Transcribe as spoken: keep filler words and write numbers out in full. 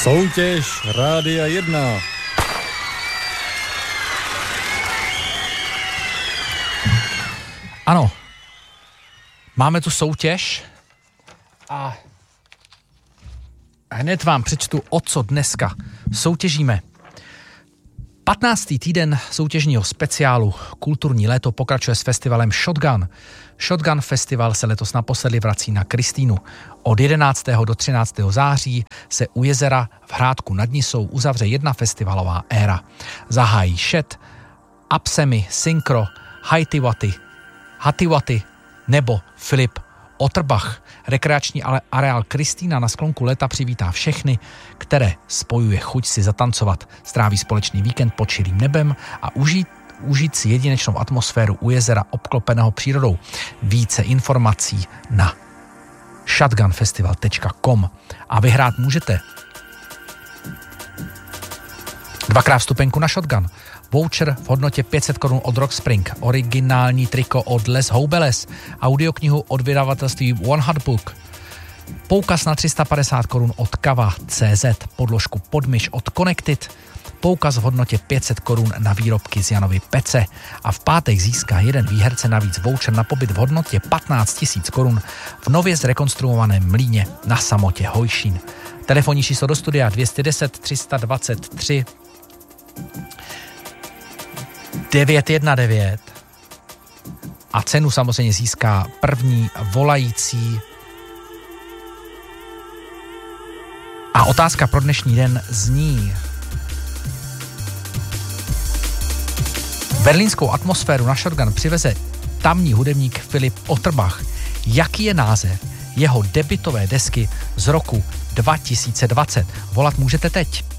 Soutěž Rádia jedna. Ano, máme tu soutěž a hned vám přečtu, o co dneska soutěžíme. patnáctý týden soutěžního speciálu Kulturní léto pokračuje s festivalem Shotgun. Shotgun Festival se letos naposledy vrací na Kristýnu. Od jedenáctého do třináctého září se u jezera v Hrádku nad Nisou uzavře jedna festivalová éra. Zahájí Shed, Apsemy, Synchro, Haitiwaty, Hatiwaty nebo Filip Otterbach. Rekreační areál Kristýna na sklonku léta přivítá všechny, které spojuje chuť si zatancovat, stráví společný víkend pod širým nebem a užít, užít si jedinečnou atmosféru u jezera obklopeného přírodou. Více informací na shotgun festival tečka com a vyhrát můžete dvakrát vstupenku na Shotgun, voucher v hodnotě pět set korun od Rock Spring, originální triko od Les Houbeles, audioknihu od vydavatelství One Hot Book, poukaz na tři sta padesát korun od Kava tečka cé zet, podložku Podmyš od Connected, poukaz v hodnotě pět set korun na výrobky z Janovy Pece a v pátek získá jeden výherce navíc voucher na pobyt v hodnotě patnáct tisíc korun v nově zrekonstruovaném mlýně na Samotě Hojšín. Telefonní číslo do studia dvě stě deset tři sta dvacet tři devět jedna devět a cenu samozřejmě získá první volající. A otázka pro dnešní den zní: berlínskou atmosféru na Shotgun přiveze tamní hudebník Filip Otterbach. Jaký je název jeho debutové desky z roku dva tisíce dvacet? Volat můžete teď.